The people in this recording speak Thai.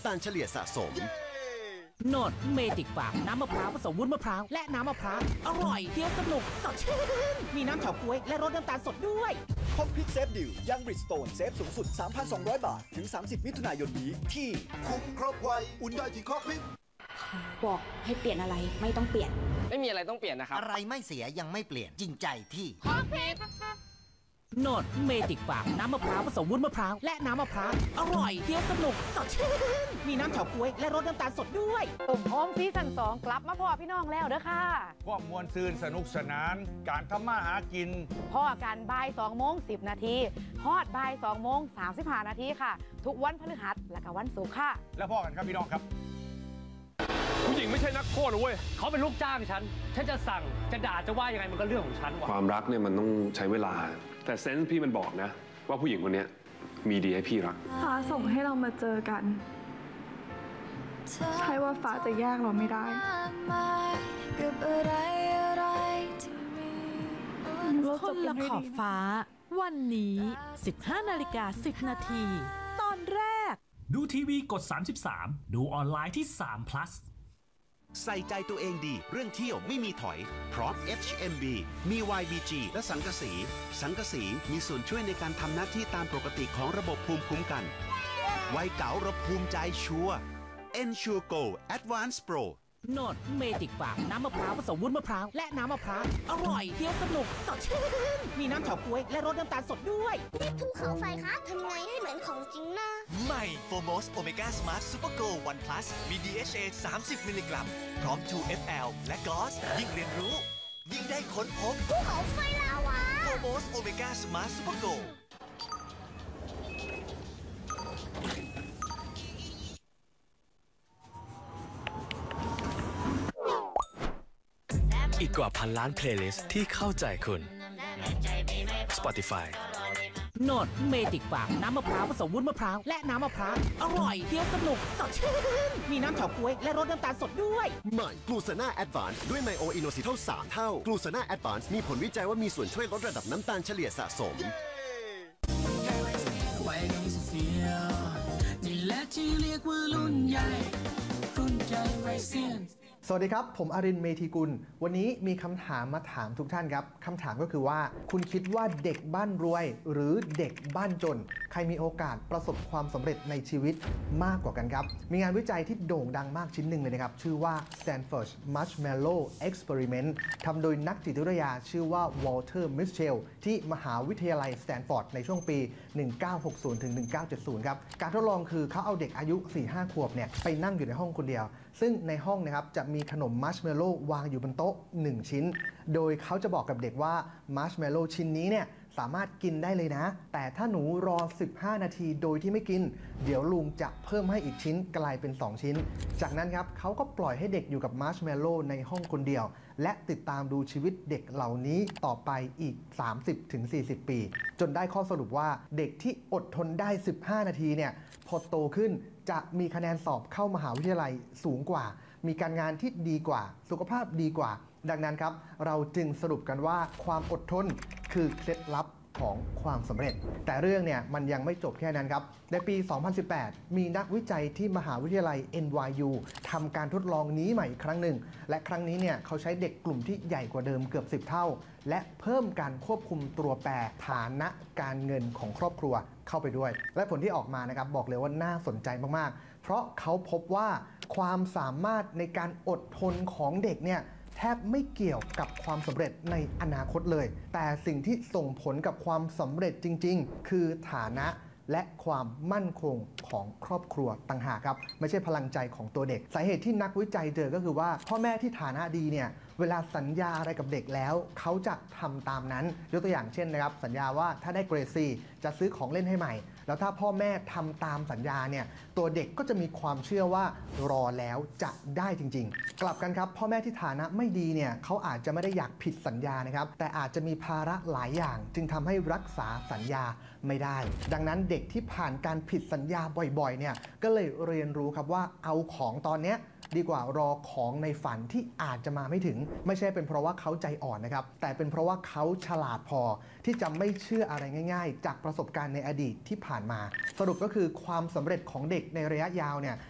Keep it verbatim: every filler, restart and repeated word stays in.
าลเฉลี่ยสะสมโนดเมจิกฟาร์มน้ำมะพร้าวผสมวุ้นมะพร้าวและน้ำมะพร้าวอร่อยเคี้ยวสนุกสดชื่นมีน้ำเฉาก๊วยและรสน้ำตาลสดด้วยคอมพิวเซฟดิวยังบริดสโตนเซฟสูงสุด สามพันสองร้อย บาทถึงสามสิบมิถุนายนนี้ที่คุ้มครบไวอุ่นได้ที่คอกพิษบอกให้เปลี่ยนอะไรไม่ต้องเปลี่ยนไม่มีอะไรต้องเปลี่ยนนะครับอะไรไม่เสียยังไม่เปลี่ยนจริงใจที่คอกพิษโนดเมจิกฟาร์มน้ำมะพร้าวผสมวุ้นมะพร้าวและน้ำมะพร้าวอร่อยเคี้ยวสนุกสดชื่นมีน้ำเฉาก๊วยและรสน้ำตาลสดด้วยตุ่มโฮมซีซั่นสองกลับมาพ่อพี่น้องแล้วเด้อค่ะพวกมวลซืนสนุกสนานการทำมาหากินพ่อการบ่ายสองโมงสิบนาทีฮอดบ่ายสองโมงสามสิบห้านาทีค่ะทุกวันพฤหัสและก็วันศุกร์ค่ะแล้วพ่อกันครับพี่น้องครับผู้หญิงไม่ใช่นักโทษนะเว้ยเขาเป็นลูกจ้างฉันฉันจะสั่งจะด่าจะว่ายังไงมันก็เรื่องของฉันวะความรักเนี่ยมันต้องใช้เวลาแต่เซนส์พี่มันบอกนะว่าผู้หญิงคนนี้มีดีให้พี่รักฟ้าส่งให้เรามาเจอกันใช่ว่าฟ้าจะแยกเราไม่ได้คนละขอบฟ้าวันนี้สิบห้านาฬิกาสิบนาทีตอนแรกดูทีวีกดสามสิบสามดูออนไลน์ที่สาม plus ใส่ใจตัวเองดีเรื่องเที่ยวไม่มีถอยเพราะ เอช เอ็ม บี มี วาย บี จี และสังกะสีสังกะสีมีส่วนช่วยในการทำหน้าที่ตามปกติของระบบภูมิคุ้มกันไวเก๋าเราภูมิใจชัวร์ Ensure Go Advanced Pro โนดเมจิกฟาร์มน้ำมะพร้าวผสมวุ้นมะพร้าวและน้ำมะพร้าวอร่อยเคี้ยวสนุกสดชื่นมีน้ำเฉาก๊วยและรสน้ำตาลสดด้วยนี่ภูเขาไฟคะทำไงให้เหมือนของจริงนะใหม่โฟโมสโอเมก้าสมาร์ทซูเปอร์โกวันพลัสมี ดี เอช เอ สามสิบ มิลลิกรัมพร้อม ทู เอฟ แอล และกลอสยิ่งเรียนรู้ยิ่งได้ค้นพบภูเขาไฟลาวาโฟโมสโอเมก้าสมาร์ทซูเปอร์โกอีกกว่าพันล้านเพลย์ลิสต์ที่เข้าใจคุณ Spotify โนดเมจิกฟาร์มน้ำมะพร้าวผสมวุ้นมะพร้าวและน้ำมะพร้าวอร่อยเคี้ยวสนุกสดชื่นมีน้ำเฉาก๊วยและรสน้ำตาลสดด้วยใหม่กลูซาน่าแอดวานซ์ด้วยไมโออิโนซิเท่าสามเท่ากลูซาน่าแอดวานซ์มีผลวิจัยว่ามีส่วนช่วยลดระดับน้ำตาลเฉลี่ยสะสมนี่แหละที่เรียกว่ารุ่นใหญ่รุ่นใหญ่วัยเซียนสวัสดีครับผมอรินทร์เมธีกุลวันนี้มีคำถามมาถามทุกท่านครับคำถามก็คือว่าคุณคิดว่าเด็กบ้านรวยหรือเด็กบ้านจนใครมีโอกาสประสบความสำเร็จในชีวิตมากกว่ากันครับมีงานวิจัยที่โด่งดังมากชิ้นหนึ่งเลยนะครับชื่อว่า Stanford Marshmallow Experiment ทำโดยนักจิตวิทยาชื่อว่า Walter Mischel ที่มหาวิทยาลัยสแตนฟอร์ดในช่วงปี หนึ่งเก้าหกศูนย์ ถึง หนึ่งเก้าเจ็ดศูนย์ ครับการทดลองคือเขาเอาเด็กอายุ สี่ห้า ขวบเนี่ยไปนั่งอยู่ในห้องคนเดียวซึ่งในห้องนะครับจะมีขนมมัชเมลโล่วางอยู่บนโต๊ะหนึ่งชิ้นโดยเขาจะบอกกับเด็กว่ามัชเมลโล่ชิ้นนี้เนี่ยสามารถกินได้เลยนะแต่ถ้าหนูรอสิบห้านาทีโดยที่ไม่กินเดี๋ยวลุงจะเพิ่มให้อีกชิ้นกลายเป็นสองชิ้นจากนั้นครับเขาก็ปล่อยให้เด็กอยู่กับมัชเมลโล่ในห้องคนเดียวและติดตามดูชีวิตเด็กเหล่านี้ต่อไปอีก สามสิบถึงสี่สิบ ปีจนได้ข้อสรุปว่าเด็กที่อดทนได้สิบห้านาทีเนี่ยพอโตขึ้นจะมีคะแนนสอบเข้ามหาวิทยาลัยสูงกว่ามีการงานที่ดีกว่าสุขภาพดีกว่าดังนั้นครับเราจึงสรุปกันว่าความอดทนคือเคล็ดลับของความสำเร็จแต่เรื่องเนี่ยมันยังไม่จบแค่นั้นครับในปี สองพันสิบแปด มีนักวิจัยที่มหาวิทยาลัย เอ็น วาย ยู ทำการทดลองนี้ใหม่อีกครั้งหนึ่งและครั้งนี้เนี่ยเขาใช้เด็กกลุ่มที่ใหญ่กว่าเดิมเกือบสิบเท่าและเพิ่มการควบคุมตัวแปรฐานะการเงินของครอบครัวเข้าไปด้วยและผลที่ออกมานะครับบอกเลยว่าน่าสนใจมากๆเพราะเขาพบว่าความสามารถในการอดทนของเด็กเนี่ยแทบไม่เกี่ยวกับความสำเร็จในอนาคตเลยแต่สิ่งที่ส่งผลกับความสำเร็จจริงๆคือฐานะและความมั่นคงของครอบครัวต่างหากครับไม่ใช่พลังใจของตัวเด็กสาเหตุที่นักวิจัยเจอก็คือว่าพ่อแม่ที่ฐานะดีเนี่ยเวลาสัญญาอะไรกับเด็กแล้วเขาจะทำตามนั้นยกตัวอย่างเช่นนะครับสัญญาว่าถ้าได้เกรด ซี จะซื้อของเล่นให้ใหม่แล้วถ้าพ่อแม่ทำตามสัญญาเนี่ยตัวเด็กก็จะมีความเชื่อว่ารอแล้วจะได้จริงๆกลับกันครับพ่อแม่ที่ฐานะไม่ดีเนี่ยเขาอาจจะไม่ได้อยากผิดสัญญานะครับแต่อาจจะมีภาระหลายอย่างจึงทำให้รักษาสัญญาไม่ได้ดังนั้นเด็กที่ผ่านการผิดสัญญาบ่อยๆเนี่ยก็เลยเรียนรู้ครับว่าเอาของตอนเนี้ยดีกว่ารอของในฝันที่อาจจะมาไม่ถึงไม่ใช่เป็นเพราะว่าเขาใจอ่อนนะครับแต่เป็นเพราะว่าเขาฉลาดพอที่จะไม่เชื่ออะไรง่ายๆจากประสบการณ์ในอดีตที่ผ่านมาสรุปก็คือความสำเร็จของเด็กในระยะยาวเนี่ย